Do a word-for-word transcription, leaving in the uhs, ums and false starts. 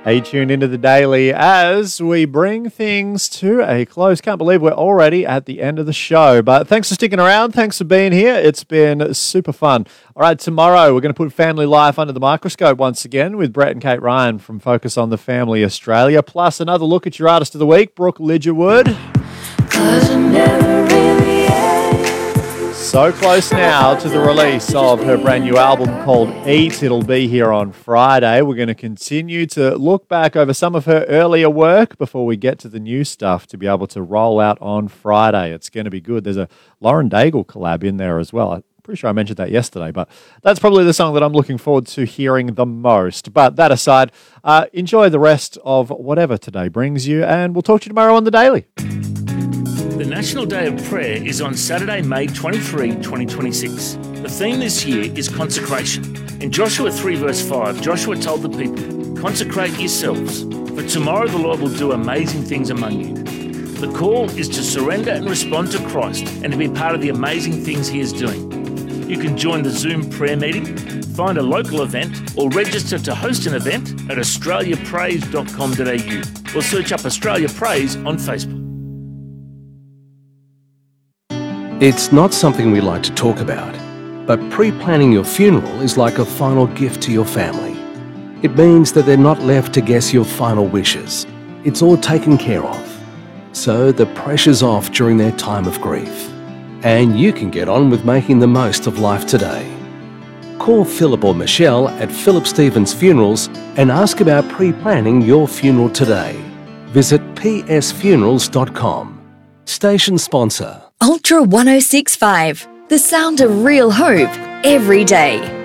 Hey, tune into the Daily as we bring things to a close. Can't believe we're already at the end of the show. But thanks for sticking around. Thanks for being here. It's been super fun. All right, tomorrow we're going to put family life under the microscope once again with Brett and Kate Ryan from Focus on the Family Australia. Plus another look at your artist of the week, Brooke Lidgerwood. So close now to the release of her brand new album called Eat. It'll be here on Friday. We're going to continue to look back over some of her earlier work before we get to the new stuff to be able to roll out on Friday. It's going to be good. There's a Lauren Daigle collab in there as well. I'm pretty sure I mentioned that yesterday, but that's probably the song that I'm looking forward to hearing the most. But that aside, uh, enjoy the rest of whatever today brings you, and we'll talk to you tomorrow on The Daily. The National Day of Prayer is on Saturday, May twenty-third, twenty twenty-six. The theme this year is consecration. In Joshua three verse five, Joshua told the people, "Consecrate yourselves, for tomorrow the Lord will do amazing things among you." The call is to surrender and respond to Christ and to be part of the amazing things he is doing. You can join the Zoom prayer meeting, find a local event, or register to host an event at australia praise dot com dot a u or search up Australia Praise on Facebook. It's not something we like to talk about, but pre-planning your funeral is like a final gift to your family. It means that they're not left to guess your final wishes. It's all taken care of. So the pressure's off during their time of grief. And you can get on with making the most of life today. Call Philip or Michelle at Philip Stevens Funerals and ask about pre-planning your funeral today. Visit p s funerals dot com. Station sponsor. Ultra one oh six point five, the sound of real hope every day.